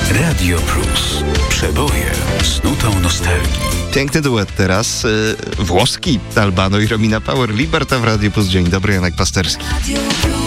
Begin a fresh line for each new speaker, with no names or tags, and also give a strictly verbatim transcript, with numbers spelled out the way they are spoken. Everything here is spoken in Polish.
Radio Plus. Przeboje z nutą nostalgii.
Piękny duet teraz. Yy, włoski Albano i Romina Power. Liberta w Radio Plus. Dzień dobry, Janek Pasterski.